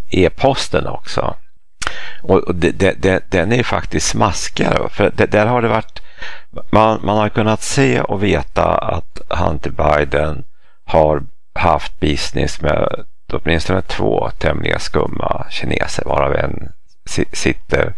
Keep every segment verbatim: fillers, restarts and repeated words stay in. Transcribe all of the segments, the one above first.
e-posten också. Och det, det, det, den är faktiskt smaskigare, för det, där har det varit, man, man har kunnat se och veta att Hunter Biden har haft business med åtminstone två tämligen skumma kineser, varav en sitter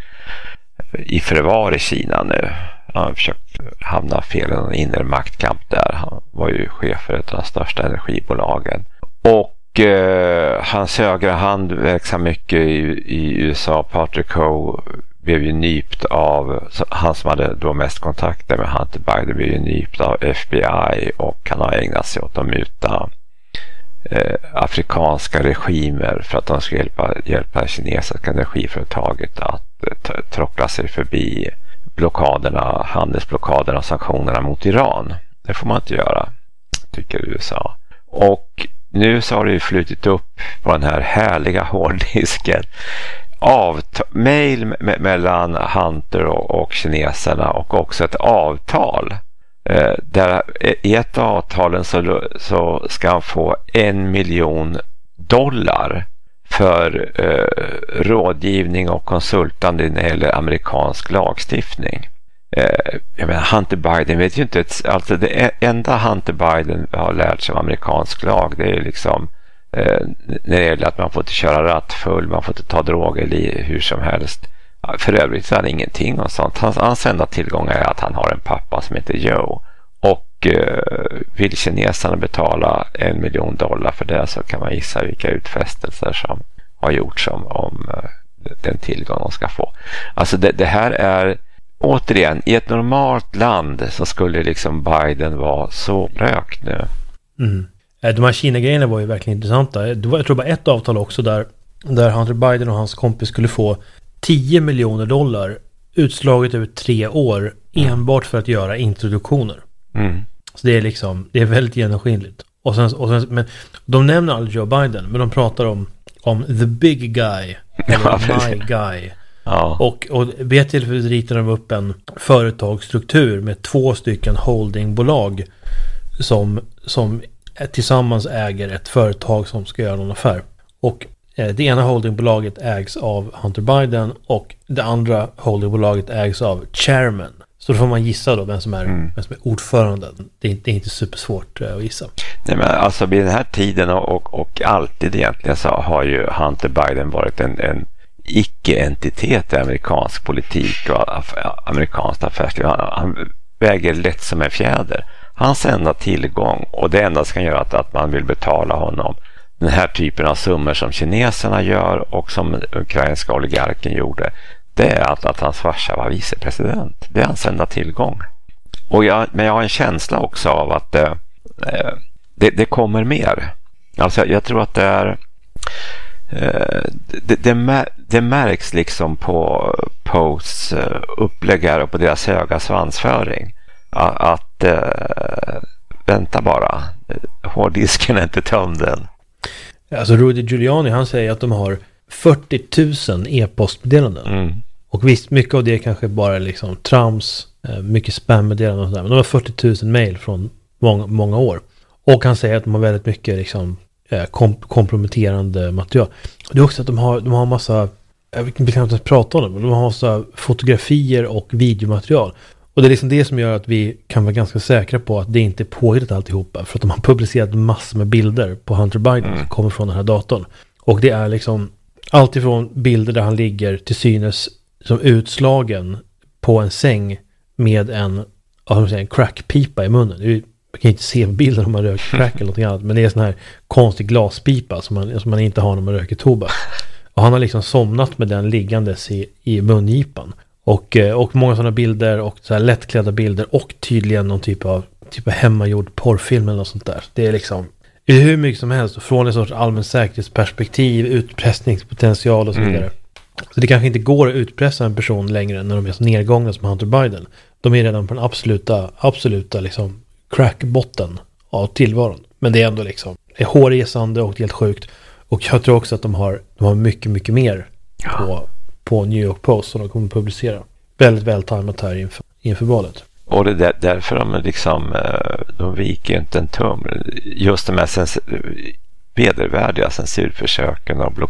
i förvar i Kina nu. Han har försökt hamna fel i en inre maktkamp där. Han var ju chef för ett av de största energibolagen. Och eh, hans högra hand verksam mycket i, i U S A. Patrick Ho blev ju nypt av, han som hade då mest kontakter med Hunter Biden blev ju nypt av F B I, och han har ägnat sig åt att muta eh, afrikanska regimer för att de ska hjälpa, hjälpa kinesiska energiföretaget att eh, trockla sig förbi blockaderna, handelsblockaderna och sanktionerna mot Iran. Det får man inte göra, tycker U S A. Och nu så har det ju flutit upp på den här härliga hårddisken avt- mail me- mellan Hunter och, och kineserna, och också ett avtal eh, där i ett av avtalen så, så ska han få en miljon dollar för eh, rådgivning och konsultande när det gäller amerikansk lagstiftning. Eh, jag menar, Hunter Biden vet ju inte, alltså det enda Hunter Biden har lärt sig av amerikansk lag, det är liksom eh, när det gäller att man får inte köra rattfull, man får inte ta droger eller hur som helst. För övrigt så är det ingenting och sånt. Hans, hans enda tillgång är att han har en pappa som heter Joe, och eh, vill kineserna betala en miljon dollar för det, så kan man gissa vilka utfästelser som har gjorts om, om eh, den tillgång de ska få. Alltså det, det här är återigen, i ett normalt land så skulle liksom Biden vara så rökt nu. Mm. De här Kina-grejerna var ju verkligen intressanta. Det var, jag tror bara ett avtal också där, där Hunter Biden och hans kompis skulle få tio miljoner dollar utslaget över tre år enbart för att göra introduktioner. Mm. Så det är liksom, det är väldigt genomskinligt. Och sen, och sen, men de nämner aldrig Joe Biden, men de pratar om, om the big guy, eller my guy. Ja. Och, och vid ett tillfälle ritar de upp en företagsstruktur med två stycken holdingbolag som, som tillsammans äger ett företag som ska göra någon affär. Och eh, det ena holdingbolaget ägs av Hunter Biden och det andra holdingbolaget ägs av chairman. Så då får man gissa då vem som är, mm. vem som är ordförande. Det är, det är inte supersvårt eh, att gissa. Nej, men alltså vid den här tiden och, och, och alltid egentligen så har ju Hunter Biden varit en, en icke-entitet i amerikansk politik och amerikanskt affärsliv. Han, han väger lätt som en fjäder. Hans enda tillgång, och det enda som kan göra att, att man vill betala honom den här typen av summor som kineserna gör och som ukrainska oligarken gjorde, det är att, att hans farsa var vicepresident. Det är hans enda tillgång. Och jag, men jag har en känsla också av att eh, det, det kommer mer. Alltså jag, jag tror att det är Det, det, det märks liksom på Posts uppläggar och på deras höga svansföring att, att äh, vänta bara, hårddisken är inte tömd än. Alltså Rudy Giuliani, han säger att de har fyrtio tusen e-postmeddelanden. Mm. Och visst, mycket av det kanske bara liksom trams, mycket spammeddelanden och sådär, men de har fyrtio tusen mejl från många, många år. Och han säger att de har väldigt mycket liksom Kom- komprometterande material. Det är också att de har, de har en massa, jag kan inte prata om det, men de har massa fotografier och videomaterial. Och det är liksom det som gör att vi kan vara ganska säkra på att det inte är påhittat alltihopa. För att de har publicerat massor med bilder på Hunter Biden mm. som kommer från den här datorn. Och det är liksom allt ifrån bilder där han ligger till synes som utslagen på en säng med en, vad säger, en crackpipa i munnen. Det är ju, man kan inte se bilden om man röker crack eller något annat, men det är sån här konstig glaspipa som man, som man inte har när man röker tobak. Och han har liksom somnat med den liggandes i, i mungipan. Och, och många sådana bilder och så här lättklädda bilder och tydligen någon typ av, typ av hemmagjord porrfilm eller något sånt där. Det är liksom det är hur mycket som helst från en sorts allmän säkerhetsperspektiv, utpressningspotential och så vidare. Mm. Så det kanske inte går att utpressa en person längre när de är så nedgångna som Hunter Biden. De är redan på den absoluta, absoluta liksom crackbotten av tillvaron. Men det är ändå liksom det är hårresande och helt sjukt. Och jag tror också att de har, de har mycket, mycket mer på, på New York Post som de kommer att publicera. Väldigt vältajmat här inför, inför valet. Och det är där, därför de liksom de viker ju inte en tum. Just de här sens- vedervärdiga censurförsöken och